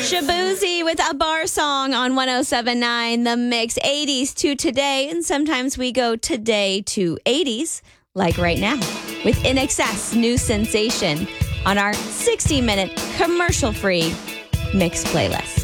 Shabuzi with a bar song on 107.9 The Mix. 80s to today, and sometimes we go today to 80s, like right now, with In Excess, New Sensation, on our 60-minute commercial-free mix playlist.